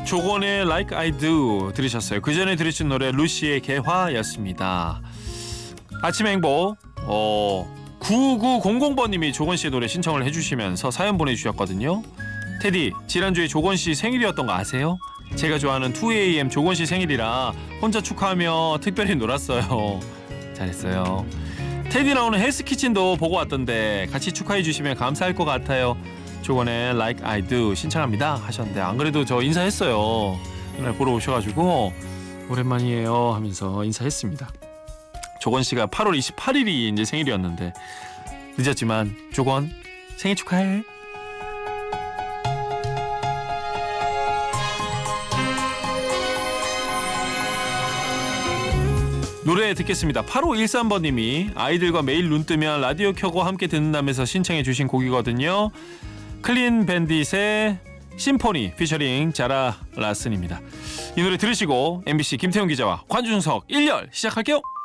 조건의 Like I Do 들으셨어요. 그 전에 들으신 노래 루시의 개화였습니다. 아침 행복 9900번님이 조건씨의 노래 신청을 해주시면서 사연 보내주셨거든요. 테디, 지난주에 조건씨 생일이었던 거 아세요? 제가 좋아하는 2AM 조건씨 생일이라 혼자 축하하며 특별히 놀았어요. 잘했어요. 테디 나오는 헬스키친도 보고 왔던데 같이 축하해 주시면 감사할 것 같아요. 조건의 Like I Do 신청합니다 하셨는데 안 그래도 저 인사했어요. 오늘 보러 오셔가지고 오랜만이에요 하면서 인사했습니다. 조건씨가 8월 28일이 이제 생일이었는데 늦었지만 조건 생일 축하해. 노래 듣겠습니다. 8513번님이 아이들과 매일 눈 뜨면 라디오 켜고 함께 듣는다면서 신청해 주신 곡이거든요. 클린 밴딧의 심포니 피처링 자라 라슨입니다. 이 노래 들으시고 MBC 김태훈 기자와 관중석 1열 시작할게요.